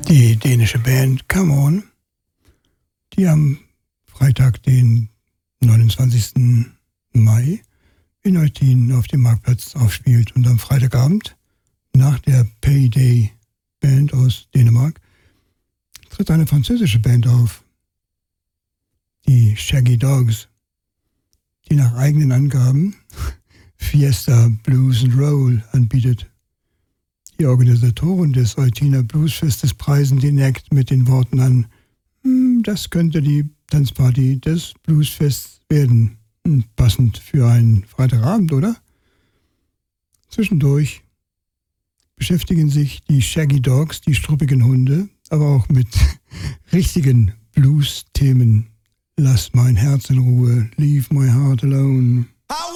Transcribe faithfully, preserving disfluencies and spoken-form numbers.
Die dänische Band Come On, die am Freitag, den neunundzwanzigsten Mai in Eutin auf dem Marktplatz aufspielt. Und am Freitagabend, nach der Payday Band aus Dänemark, tritt eine französische Band auf, die Shaggy Dogs, die nach eigenen Angaben Fiesta Blues and Roll anbietet. Die Organisatoren des Eutiner Bluesfestes preisen den Act mit den Worten an: Das könnte die Tanzparty des Bluesfests werden. Passend für einen Freitagabend, oder? Zwischendurch beschäftigen sich die Shaggy Dogs, die struppigen Hunde, aber auch mit richtigen Blues-Themen. Lass mein Herz in Ruhe, leave my heart alone.